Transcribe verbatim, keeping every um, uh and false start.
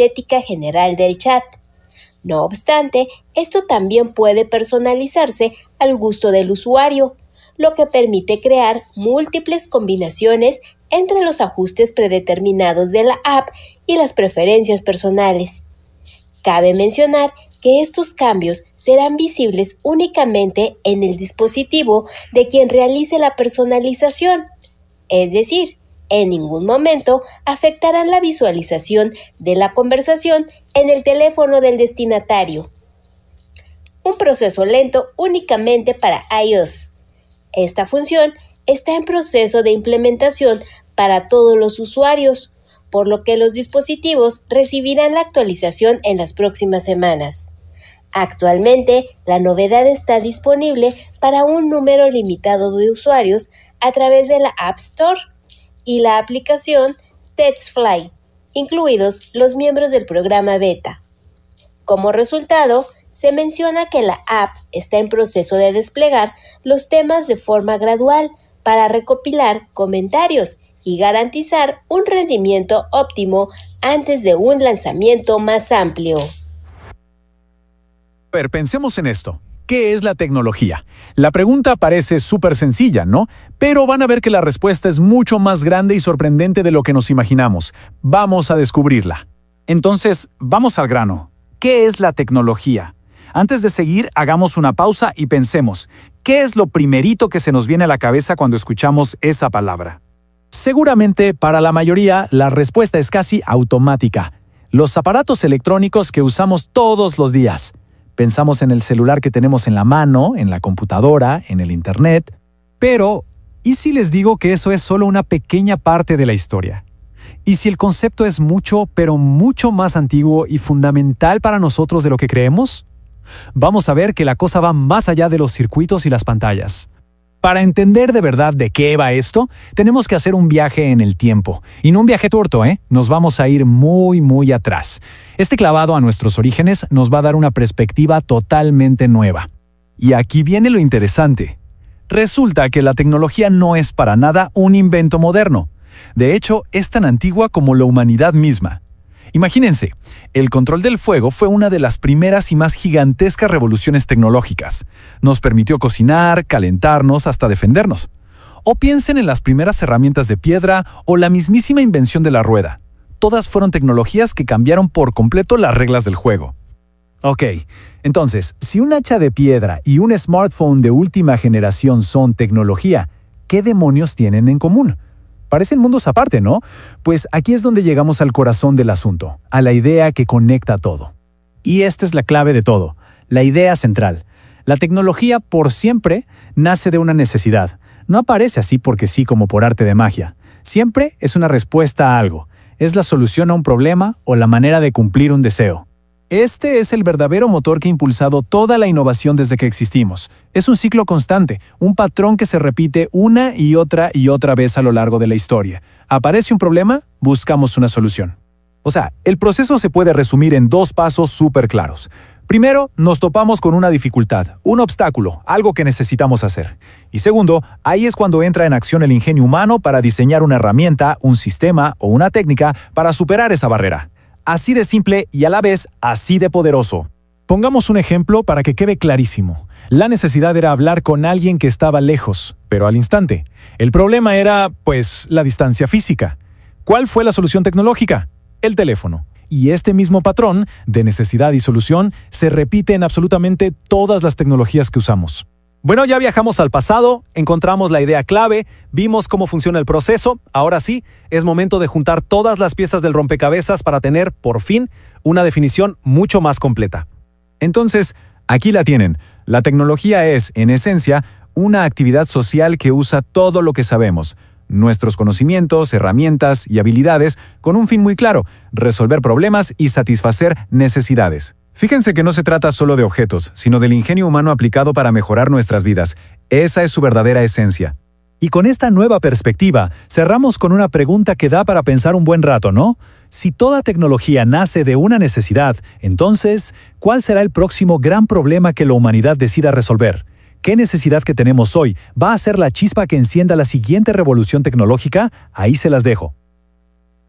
estética general del chat. No obstante, esto también puede personalizarse al gusto del usuario, lo que permite crear múltiples combinaciones entre los ajustes predeterminados de la app y las preferencias personales. Cabe mencionar que estos cambios serán visibles únicamente en el dispositivo de quien realice la personalización, es decir, en ningún momento afectarán la visualización de la conversación en el teléfono del destinatario. Un proceso lento únicamente para iOS. Esta función está en proceso de implementación para todos los usuarios, por lo que los dispositivos recibirán la actualización en las próximas semanas. Actualmente, la novedad está disponible para un número limitado de usuarios a través de la App Store y la aplicación TextFly, incluidos los miembros del programa beta. Como resultado, se menciona que la app está en proceso de desplegar los temas de forma gradual para recopilar comentarios y garantizar un rendimiento óptimo antes de un lanzamiento más amplio. A ver, pensemos en esto. ¿Qué es la tecnología? La pregunta parece súper sencilla, ¿no? Pero van a ver que la respuesta es mucho más grande y sorprendente de lo que nos imaginamos. Vamos a descubrirla. Entonces, vamos al grano. ¿Qué es la tecnología? Antes de seguir, hagamos una pausa y pensemos, ¿qué es lo primerito que se nos viene a la cabeza cuando escuchamos esa palabra? Seguramente, para la mayoría, la respuesta es casi automática. Los aparatos electrónicos que usamos todos los días. Pensamos en el celular que tenemos en la mano, en la computadora, en el internet. Pero, ¿y si les digo que eso es solo una pequeña parte de la historia? ¿Y si el concepto es mucho, pero mucho más antiguo y fundamental para nosotros de lo que creemos? Vamos a ver que la cosa va más allá de los circuitos y las pantallas. Para entender de verdad de qué va esto, tenemos que hacer un viaje en el tiempo. Y no un viaje tuerto, ¿eh? Nos vamos a ir muy, muy atrás. Este clavado a nuestros orígenes nos va a dar una perspectiva totalmente nueva. Y aquí viene lo interesante. Resulta que la tecnología no es para nada un invento moderno. De hecho, es tan antigua como la humanidad misma. Imagínense, el control del fuego fue una de las primeras y más gigantescas revoluciones tecnológicas. Nos permitió cocinar, calentarnos, hasta defendernos. O piensen en las primeras herramientas de piedra o la mismísima invención de la rueda. Todas fueron tecnologías que cambiaron por completo las reglas del juego. Ok, entonces, si un hacha de piedra y un smartphone de última generación son tecnología, ¿qué demonios tienen en común? Parecen mundos aparte, ¿no? Pues aquí es donde llegamos al corazón del asunto, a la idea que conecta todo. Y esta es la clave de todo, la idea central. La tecnología, por siempre, nace de una necesidad. No aparece así porque sí, como por arte de magia. Siempre es una respuesta a algo. Es la solución a un problema o la manera de cumplir un deseo. Este es el verdadero motor que ha impulsado toda la innovación desde que existimos. Es un ciclo constante, un patrón que se repite una y otra y otra vez a lo largo de la historia. Aparece un problema, buscamos una solución. O sea, el proceso se puede resumir en dos pasos súper claros. Primero, nos topamos con una dificultad, un obstáculo, algo que necesitamos hacer. Y segundo, ahí es cuando entra en acción el ingenio humano para diseñar una herramienta, un sistema o una técnica para superar esa barrera. Así de simple y a la vez así de poderoso. Pongamos un ejemplo para que quede clarísimo. La necesidad era hablar con alguien que estaba lejos, pero al instante. El problema era, pues, la distancia física. ¿Cuál fue la solución tecnológica? El teléfono. Y este mismo patrón de necesidad y solución se repite en absolutamente todas las tecnologías que usamos. Bueno, ya viajamos al pasado, encontramos la idea clave, vimos cómo funciona el proceso. Ahora sí, es momento de juntar todas las piezas del rompecabezas para tener, por fin, una definición mucho más completa. Entonces, aquí la tienen. La tecnología es, en esencia, una actividad social que usa todo lo que sabemos, nuestros conocimientos, herramientas y habilidades, con un fin muy claro: resolver problemas y satisfacer necesidades. Fíjense que no se trata solo de objetos, sino del ingenio humano aplicado para mejorar nuestras vidas. Esa es su verdadera esencia. Y con esta nueva perspectiva, cerramos con una pregunta que da para pensar un buen rato, ¿no? Si toda tecnología nace de una necesidad, entonces, ¿cuál será el próximo gran problema que la humanidad decida resolver? ¿Qué necesidad que tenemos hoy va a ser la chispa que encienda la siguiente revolución tecnológica? Ahí se las dejo.